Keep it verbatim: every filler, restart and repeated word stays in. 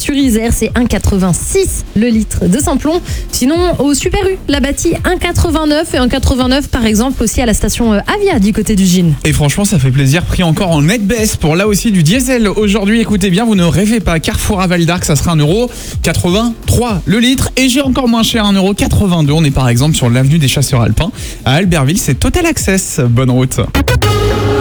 sur Isère, c'est un virgule quatre-vingt-six le litre de samplon. Sinon, au Super U, la bâtie un virgule quatre-vingt-neuf et un virgule quatre-vingt-neuf par exemple aussi à la station Avia du côté du Gine. Et franchement, ça fait plaisir. Prix encore en nette baisse pour là aussi du diesel. Aujourd'hui, écoutez bien, vous ne rêvez pas. Carrefour à Val d'Arc, ça sera un euro quatre-vingt-trois le litre. Et j'ai encore moins cher, un euro quatre-vingt-deux. On est par exemple sur l'avenue des Chasseurs Alpins. À Albertville, c'est Total Access. Bonne route.